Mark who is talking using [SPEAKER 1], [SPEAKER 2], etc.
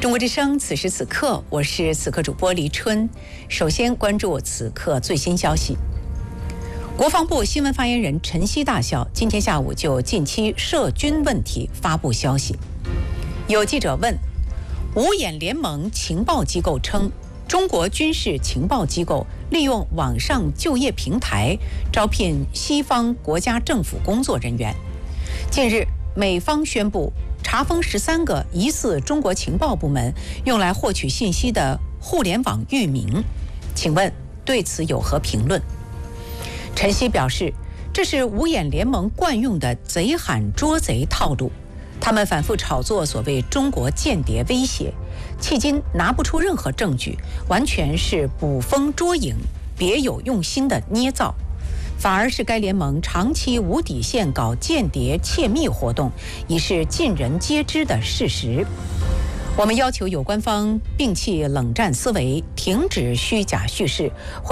[SPEAKER 1] 中国之声，此时此刻，我是此刻主播黎春。首先关注此刻最新消息。国防部新闻发言人陈希大校今天下午就近期涉军问题发布消息。有记者问，五眼联盟情报机构称，中国军事情报机构利用网上就业平台招聘西方国家政府工作人员。近日，美方宣布查封13个疑似中国情报部门用来获取信息的互联网域名，请问对此有何评论？陈希表示，这是五眼联盟惯用的贼喊捉贼套路，他们反复炒作所谓中国间谍威胁，迄今拿不出任何证据，完全是捕风捉影，别有用心的捏造。反而是该联盟长期无底线搞间谍窃密活动，已是尽人皆知的事实。我们要求有关方摒弃冷战思维，停止虚假叙事，